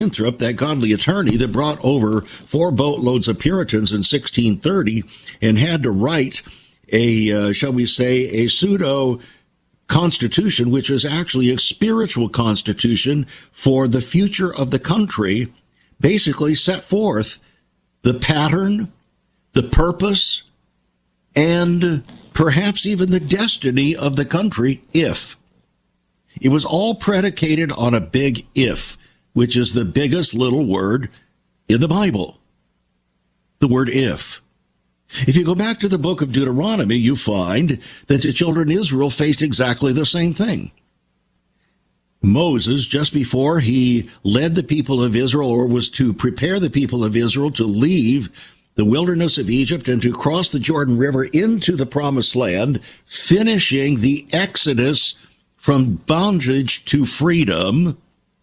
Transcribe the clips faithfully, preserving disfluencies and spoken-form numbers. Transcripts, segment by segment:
Winthrop, that godly attorney that brought over four boatloads of Puritans in sixteen thirty and had to write a, uh, shall we say, a pseudo constitution, which is actually a spiritual constitution for the future of the country, basically set forth the pattern, the purpose, and perhaps even the destiny of the country if. It was all predicated on a big if, which is the biggest little word in the Bible. The word if. If you go back to the book of Deuteronomy, you find that the children of Israel faced exactly the same thing. Moses, just before he led the people of Israel, or was to prepare the people of Israel to leave the wilderness of Egypt and to cross the Jordan River into the promised land, finishing the exodus from bondage to freedom,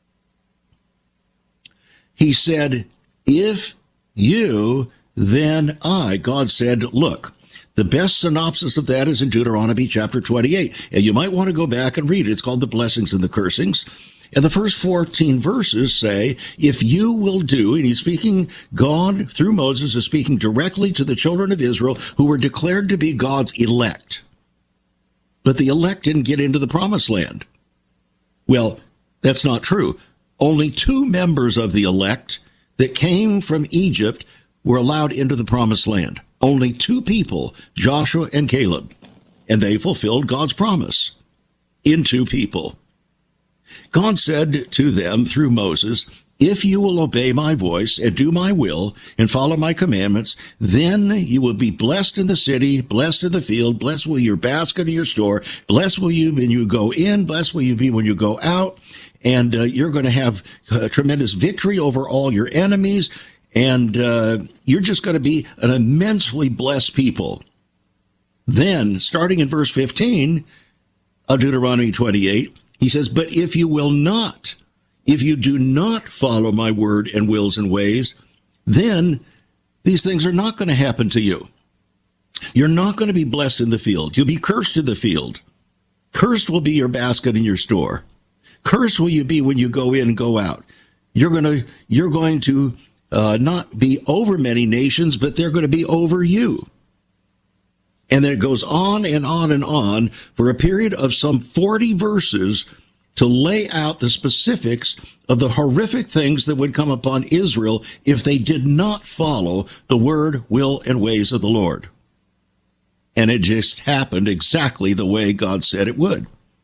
he said, if you, then I. God said, look, the best synopsis of that is in Deuteronomy chapter twenty-eight. And you might want to go back and read it. It's called The Blessings and the Cursings. And the first fourteen verses say, if you will do, and he's speaking, God through Moses is speaking directly to the children of Israel who were declared to be God's elect. But the elect didn't get into the promised land. Well, that's not true. Only two members of the elect that came from Egypt were allowed into the promised land. Only two people, Joshua and Caleb. And they fulfilled God's promise in two people. God said to them through Moses, if you will obey my voice and do my will and follow my commandments, then you will be blessed in the city, blessed in the field, blessed will your basket and your store, blessed will you when you go in, blessed will you be when you go out, and uh, you're going to have uh, tremendous victory over all your enemies, and uh, you're just going to be an immensely blessed people. Then, starting in verse fifteen of Deuteronomy twenty-eight, he says, but if you will not, if you do not follow my word and wills and ways, then these things are not going to happen to you. You're not going to be blessed in the field. You'll be cursed in the field. Cursed will be your basket and your store. Cursed will you be when you go in and go out. You're going to, you're going to uh, not be over many nations, but they're going to be over you. And then it goes on and on and on for a period of some forty verses to lay out the specifics of the horrific things that would come upon Israel if they did not follow the word, will, and ways of the Lord. And it just happened exactly the way God said it would.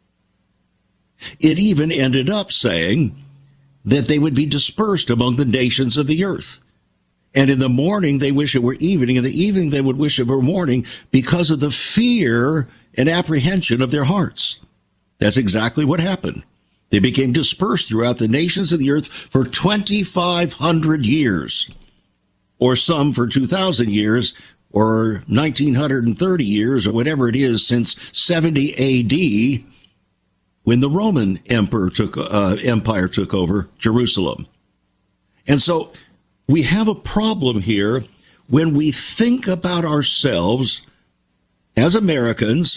It even ended up saying that they would be dispersed among the nations of the earth. And in the morning, they wish it were evening. In the evening, they would wish it were morning because of the fear and apprehension of their hearts. That's exactly what happened. They became dispersed throughout the nations of the earth for twenty-five hundred years, or some for two thousand years, or nineteen thirty years, or whatever it is, since seventy A D, when the Roman emperor took, uh, empire took over Jerusalem. And so we have a problem here when we think about ourselves as Americans,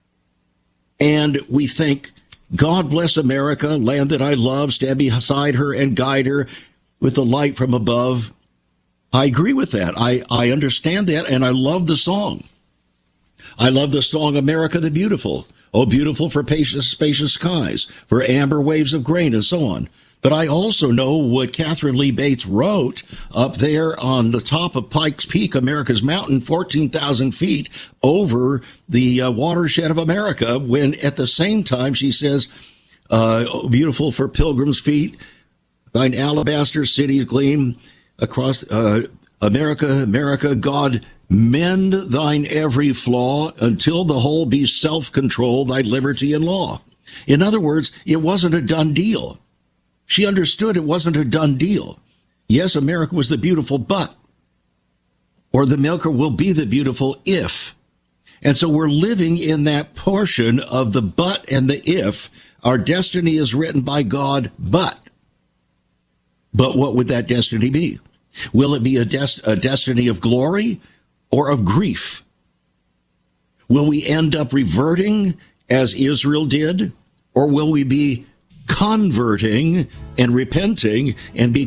and we think, God bless America, land that I love, stand beside her and guide her with the light from above. I agree with that. I, I understand that, and I love the song. I love the song, America the Beautiful. Oh, beautiful for spacious, spacious skies, for amber waves of grain, and so on. But I also know what Catherine Lee Bates wrote up there on the top of Pikes Peak, America's mountain, fourteen thousand feet over the uh, watershed of America, when at the same time she says, uh, oh, beautiful for pilgrims' feet, thine alabaster cities gleam across uh, America, America, God, mend thine every flaw until the whole be self-control, thy liberty and law. In other words, it wasn't a done deal. She understood it wasn't a done deal. Yes, America was the beautiful, but, or the America will be the beautiful if. And so we're living in that portion of the but and the if. Our destiny is written by God, but. But what would that destiny be? Will it be a, des- a destiny of glory or of grief? Will we end up reverting as Israel did, or will we be converting and repenting and